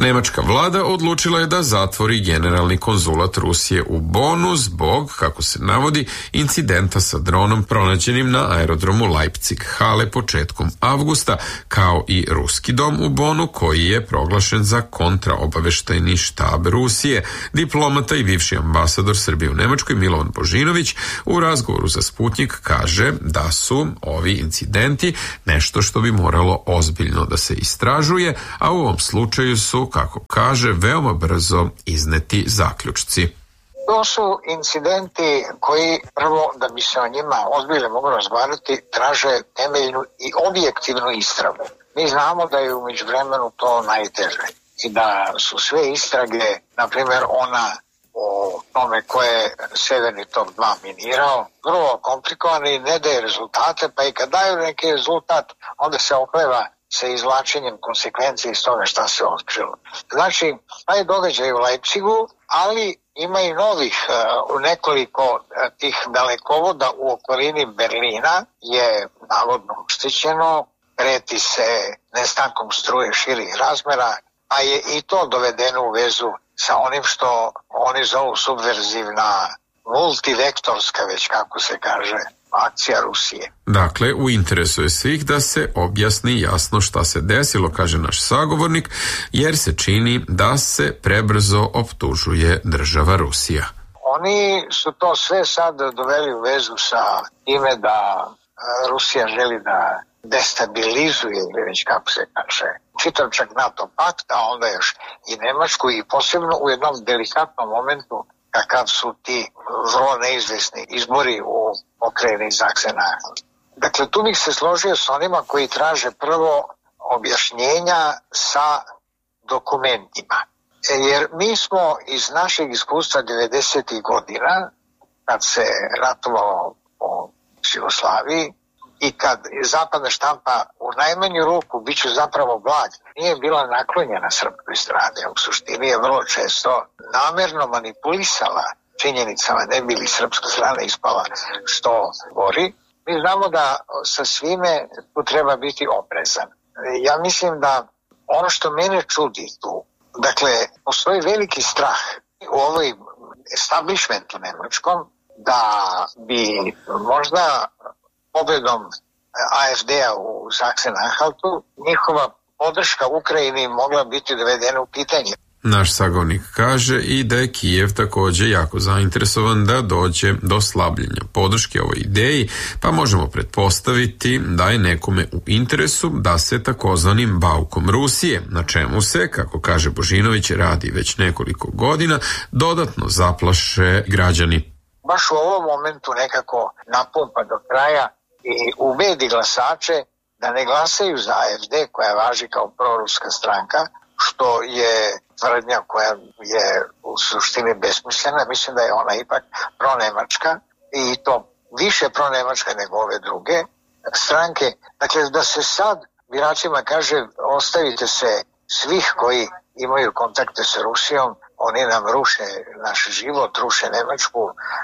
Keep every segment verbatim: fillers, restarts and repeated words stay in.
Nemačka vlada odlučila je da zatvori generalni konzulat Rusije u Bonu zbog, kako se navodi, incidenta sa dronom pronađenim na aerodromu Leipzig-Halle početkom avgusta, kao i ruski dom u Bonu koji je proglašen za kontraobaveštajni štab Rusije. Diplomata i bivši ambasador Srbije u Nemačkoj Milovan Božinović u razgovoru za Sputnik kaže da su ovi incidenti nešto što bi moralo ozbiljno da se istražuje, a u ovom slučaju su, kako kaže, veoma brzo izneti zaključci. To su incidenti koji, prvo, da bi se o njima ozbiljno moglo razgovarati, traže temeljnu i objektivnu istragu. Mi znamo da je u međuvremenu to najteže i da su sve istrage, na primjer ona o tome ko je Severni tok dva minirao, vrlo komplikovane i ne daje rezultate, pa i kad daju neki rezultat, onda se okleva sa izvlačenjem konsekvencije iz toga šta se otkrilo. Znači, taj događaj u Leipzigu, ali ima i novih uh, nekoliko uh, tih dalekovoda u okolini Berlina je navodno oštećeno, preti se nestankom struje širih razmera, a je i to dovedeno u vezu sa onim što oni zovu subverzivna, multivektorska, već kako se kaže, akcija Rusije. Dakle, u interesu je svih da se objasni jasno šta se desilo, kaže naš sagovornik, jer se čini da se prebrzo optužuje država Rusija. Oni su to sve sad doveli u vezu sa time da Rusija želi da destabilizuje, ili već kako se kaže, čitav čak NATO pakt, a onda još i Nemačku, i posebno u jednom delikatnom momentu kakav su ti vrlo neizvesni izbori u pokrajini Sachsen-Anhalt. Dakle, tu bih se složio s onima koji traže prvo objašnjenja sa dokumentima. Jer mi smo iz našeg iskustva devedesetih godina, kad se ratovalo po Jugoslaviji i kad zapadna štampa u najmanju ruku, bit ću zapravo blag, nije bila naklonjena srpskoj strani. U suštini je vrlo često namerno manipulisala činjenicama, ne bi li srpska strana ispala što gori. Mi znamo da sa svime tu treba biti oprezan. Ja mislim da ono što mene čudi tu, dakle, postoji veliki strah u ovoj establishmentu nemačkom da bi možda pobedom A F D-a u Sachsen-Anhaltu njihova podrška Ukrajini mogla biti dovedena u pitanje. Naš sagovornik kaže i da je Kijev također jako zainteresovan da dođe do slabljenja podrške ovoj ideji, pa možemo pretpostaviti da je nekome u interesu da se takozvanim baukom Rusije, na čemu se, kako kaže Božinović, radi već nekoliko godina, dodatno zaplaše građani. Baš u ovom momentu nekako napumpa do kraja i ubedi glasače da ne glasaju za A F D koja važi kao proruska stranka, što je tvrdnja koja je u suštini besmislena. Mislim da je ona ipak pronemačka i to više pronemačka nego ove druge stranke. Dakle, da se sad biračima kaže ostavite se svih koji imaju kontakte sa Rusijom, oni nam ruše naš život, ruše Nemačku,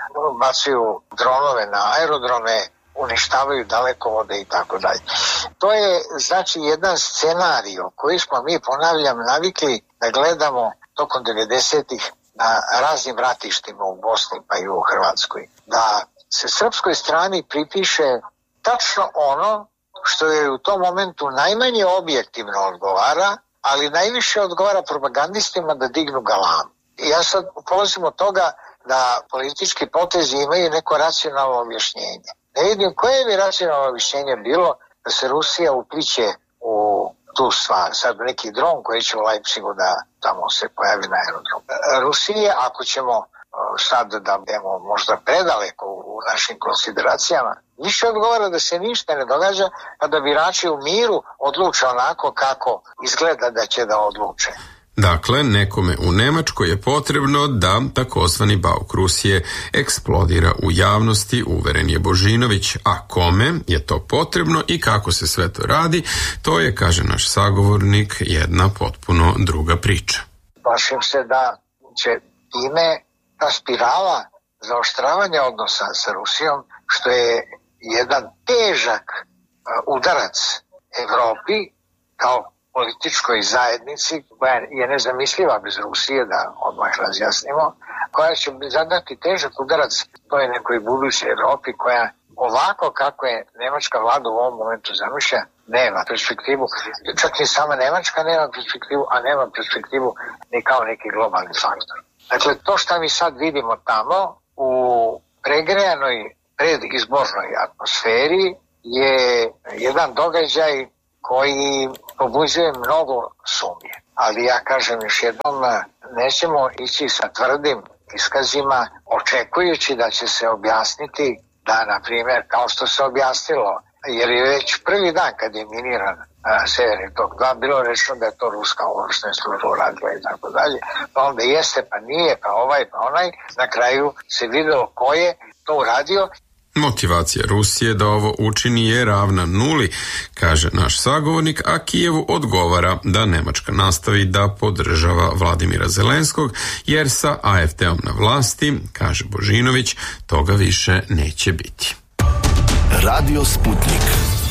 bacaju dronove na aerodrome, uništavaju dalekovode i tako dalje. To je znači jedan scenario koji smo mi, ponavljam, navikli da gledamo tokom devedesetih na raznim ratištima u Bosni pa i u Hrvatskoj. Da se srpskoj strani pripiše tačno ono što je u tom momentu najmanje objektivno odgovara, ali najviše odgovara propagandistima da dignu galamu. I ja sad polazim od toga da politički potezi imaju neko racionalno objašnjenje. Ne vidim koje bi racionalno objašnjenje bilo da se Rusija upliće u tu stvar. Sad neki dron koji će u Leipzigu da tamo se pojavi na aerodromu. Rusije, ako ćemo sad da budemo možda predaleko u našim konsideracijama, više odgovara da se ništa ne događa, pa da birači u miru odluče onako kako izgleda da će da odluče. Dakle, nekome u Nemačkoj je potrebno da takozvani bauk Rusije eksplodira u javnosti, uveren je Božinović, a kome je to potrebno i kako se sve to radi, to je, kaže naš sagovornik, jedna potpuno druga priča. Plašim se da će time ta spirala zaoštravanja odnosa sa Rusijom, što je jedan težak udarac Evropi kao političkoj zajednici koja je nezamisliva bez Rusije, da odmah razjasnimo, koja će zadati težak udarac toj nekoj budućoj Evropi koja ovako kako je nemačka vlada u ovom momentu zamišlja, nema perspektivu. Čak i sama Nemačka nema perspektivu, a nema perspektivu ni kao neki globalni faktor. Dakle, to što mi sad vidimo tamo u pregrejanoj predizbornoj atmosferi je jedan događaj koji pobuđuje mnogo sumnje. Ali ja kažem još jednom, nećemo ići sa tvrdim iskazima očekujući da će se objasniti da, na primjer, kao što se objasnilo, jer je već prvi dan kad je miniran a, Severni tok dva, bilo rečeno da je to ruska obaveštajna služba uradila i tako dalje, pa onda jeste, pa nije, pa ovaj, pa onaj, na kraju se video ko je to uradio. Motivacija Rusije da ovo učini je ravna nuli, kaže naš sagovornik, a Kijevu odgovara da Nemačka nastavi da podržava Vladimira Zelenskog, jer sa A F D-om na vlasti, kaže Božinović, toga više neće biti. Radio Sputnik.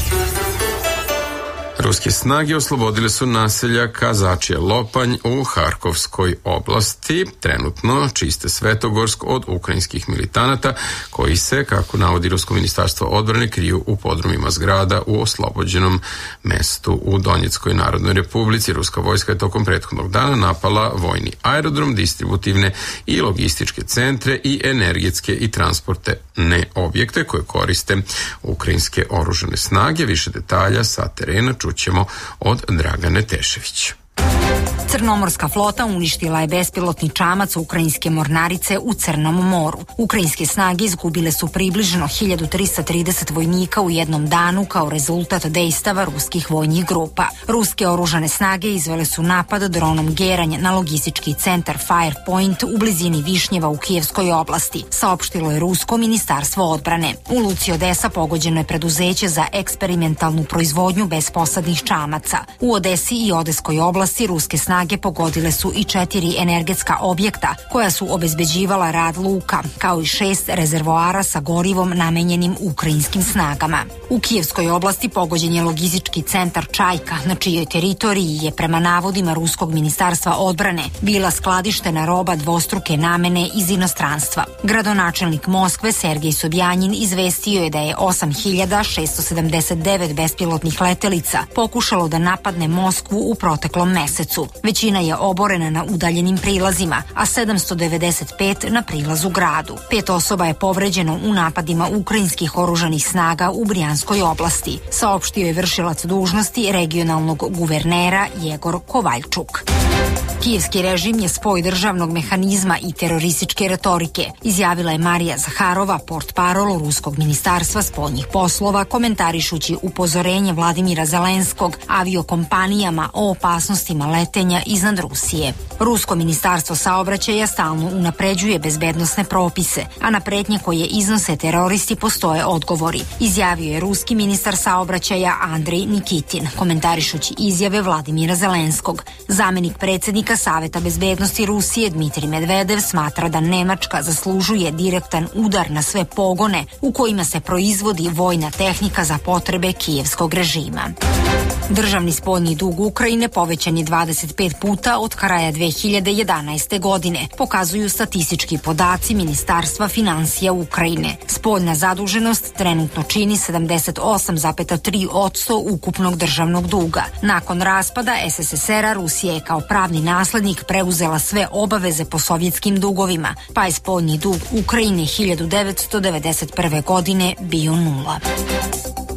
Ruske snage oslobodile su naselja Kazačije Lopanj u Harkovskoj oblasti. Trenutno čiste Svetogorsk od ukrajinskih militanata koji se, kako navodi Rusko ministarstvo odbrane, kriju u podrumima zgrada u oslobođenom mestu u Donjeckoj Narodnoj Republici. Ruska vojska je tokom prethodnog dana napala vojni aerodrom, distributivne i logističke centre i energetske i transportne objekte koje koriste ukrajinske oružane snage. Više detalja sa terena čućemo od Dragane Tešević. Crnomorska flota uništila je bespilotni čamac ukrajinske mornarice u Crnom moru. Ukrajinske snage izgubile su približno hiljadu trista trideset vojnika u jednom danu kao rezultat dejstava ruskih vojnih grupa. Ruske oružane snage izvele su napad dronom Geranj na logistički centar Firepoint u blizini Višnjeva u Kijevskoj oblasti, saopštilo je Rusko ministarstvo odbrane. U luci Odesa pogođeno je preduzeće za eksperimentalnu proizvodnju bezposadnih čamaca. U Odesi i Odeskoj oblasti ruske snage Snage pogodile su i četiri energetska objekta koja su obezbeđivala rad luka, kao i šest rezervoara sa gorivom namenjenim ukrajinskim snagama. U Kijevskoj oblasti pogođen je logistički centar Čajka, na čijoj teritoriji je prema navodima Ruskog ministarstva odbrane bila skladištena roba dvostruke namene iz inostranstva. Gradonačelnik Moskve Sergej Sobjanin izvestio je da je osam hiljada šesto sedamdeset devet bespilotnih letelica pokušalo da napadne Moskvu u proteklom mesecu. Većina je oborena na udaljenim prilazima, a sedamsto devedeset pet na prilazu gradu. Pet osoba je povređeno u napadima ukrajinskih oružanih snaga u Brijanskoj oblasti, saopštio je vršilac dužnosti regionalnog guvernera Jegor Kovaljčuk. Kijevski režim je spoj državnog mehanizma i terorističke retorike, izjavila je Marija Zaharova, portparol Ruskog ministarstva spoljnih poslova, komentarišući upozorenje Vladimira Zelenskog aviokompanijama o opasnostima letenja iznad Rusije. Rusko ministarstvo saobraćaja stalno unapređuje bezbednosne propise, a na pretnje koje iznose teroristi postoje odgovori, izjavio je ruski ministar saobraćaja Andrej Nikitin, komentarišući izjave Vladimira Zelenskog. Zamenik predsjednika Saveta bezbednosti Rusije Dmitrij Medvedev smatra da Nemačka zaslužuje direktan udar na sve pogone u kojima se proizvodi vojna tehnika za potrebe kijevskog režima. Državni spoljni dug Ukrajine povećan je dvadeset pet puta od kraja dve hiljade jedanaeste. godine, pokazuju statistički podaci Ministarstva financija Ukrajine. Spoljna zaduženost trenutno čini sedamdeset osam zarez tri posto ukupnog državnog duga. Nakon raspada S S S R-a Rusija je kao pravni naslednik preuzela sve obaveze po sovjetskim dugovima, pa je spoljni dug Ukrajine hiljadu devetsto devedeset prve. godine bio nula.